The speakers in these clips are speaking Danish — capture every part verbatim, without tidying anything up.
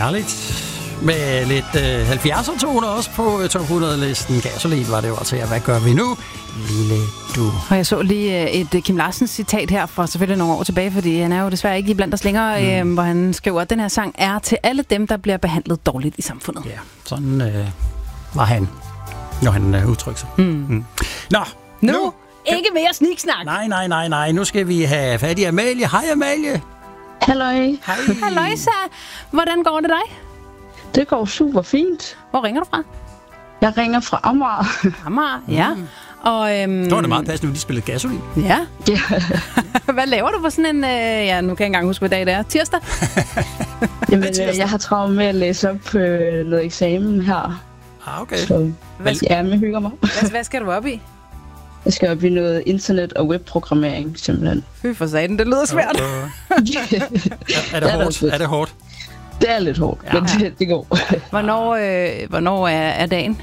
herligt. Med lidt øh, halvfjerdser-toner også på øh, top hundrede-listen. Gasolin var det jo også her. Hvad gør vi nu? Lille du. Og jeg så lige øh, et Kim Larsens citat her fra selvfølgelig nogle år tilbage, fordi han er jo desværre ikke blandt os længere, mm. øh, hvor han skriver, at den her sang er til alle dem, der bliver behandlet dårligt i samfundet. Ja, sådan øh, var han, når han øh, udtrykte sig. Mm. Mm. Nå, nu, nu ikke mere sniksnak. Nej, nej, nej, nej. Nu skal vi have fat i Amalie. Hej, Amalie. Halløj. Hej. Halløjsa. Hvordan går det dig? Det går super fint. Hvor ringer du fra? Jeg ringer fra Amager. Amager, ja. Mm. Og, øhm, det var det meget passende, at vi lige spillede Gasolin. Ja. Ja. Hvad laver du på sådan en, øh, ja, nu kan jeg ikke engang huske, hvad dag det er. Tirsdag? Jamen, øh, jeg har travlt med at læse op på øh, noget eksamen her. Ah, okay. Så hvad, ja, jeg hygger mig. Hvad, hvad skal du op i? Jeg skal op i noget internet- og webprogrammering, simpelthen. Fy for satan, det lyder svært. Uh, uh. er, er, det hårdt? er det hårdt? Det er lidt hårdt, ja. Men det, det går. Hvornår, øh, hvornår er, er dagen?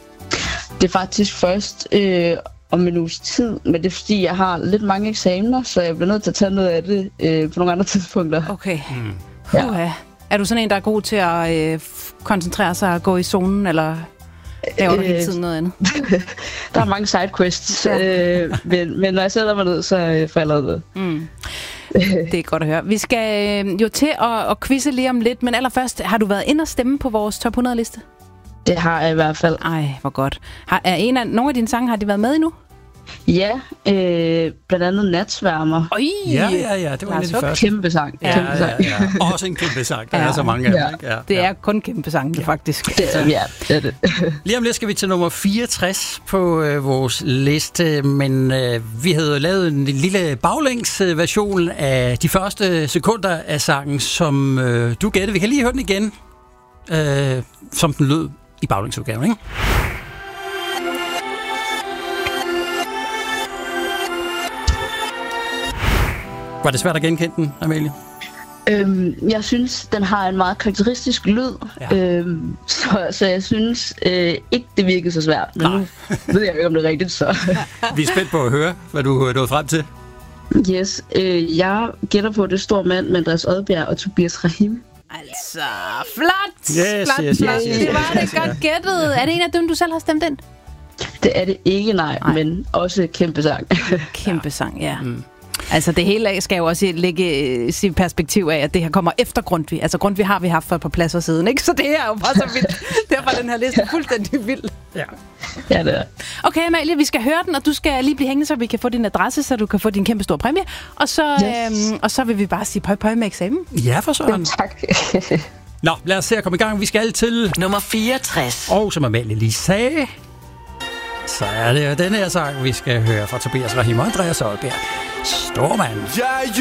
Det er faktisk først øh, om en uges tid, men det er fordi, jeg har lidt mange eksamener, så jeg bliver nødt til at tage noget af det øh, på nogle andre tidspunkter. Okay. Mm. Ja. Er du sådan en, der er god til at øh, koncentrere sig og gå i zonen, eller laver du hele tiden noget andet? Der er mange sidequests, øh, men, men når jeg sætter mig ned, så øh, får jeg lavet det. Mm. Det er godt at høre. Vi skal øh, jo til at, at quizze lige om lidt, men allerførst, har du været inde og stemme på vores top hundrede-liste? Det har jeg i hvert fald. Ej, hvor godt. Har, er en af, nogle af dine sange, har de været med endnu? Ja, øh, blandt andet Natsværmer. Oj, ja, ja, ja, det var en af de første. Kæmpe sang. Ja, kæmpe sang. Ja, ja. Også en kæmpe sang. Der ja. er så mange af dem, ikke? Ja, det er ja. kun kæmpe sang, ja. faktisk. Det er, ja, det er det. Lige om lidt skal vi til nummer fireogtres på øh, vores liste, men øh, vi havde lavet en lille baglængsversion af de første sekunder af sangen, som øh, du gættede. Vi kan lige høre den igen, øh, som den lød i baglængsudgaven, ikke? Var det svært at genkende den, Amalie? Øhm, jeg synes, den har en meget karakteristisk lyd, ja. øhm, så, så jeg synes øh, ikke, det virkede så svært. Men Nej. Nu ved jeg ikke, om det er rigtigt, så... Vi er spændt på at høre, hvad du er nået frem til. Yes, øh, jeg gætter på det store mand med Andreas Odbjerg og Tobias Rahim. Altså, flot! Yes, flot, yes, flot. yes, yes, Det var yes, det yes, godt yes. gættet. Er det en af dem, du selv har stemt ind? Det er det ikke, nej, nej. Men også kæmpe sang. Kæmpe sang, ja. Mm. Altså det hele skal jo også ligge i perspektiv af, at det her kommer efter Grundtvig. Altså Grundtvig har vi haft for et par pladser siden, ikke? Så det er jo bare så vildt. Derfor er den her liste fuldstændig vild. Ja, ja det er. Okay, Amalie, vi skal høre den, og du skal lige blive hængende, så vi kan få din adresse, så du kan få din kæmpe store præmie. Og så, yes. øhm, og så vil vi bare sige pøj pøj med eksamen. Ja, for søren. Ja, tak. Nå, lad os se at komme i gang. Vi skal til nummer fireogtres. Og som Amalie lige sagde, så er det jo den her sang, vi skal høre fra Tobias Rahim og Andreas Odbjerg. Stormand.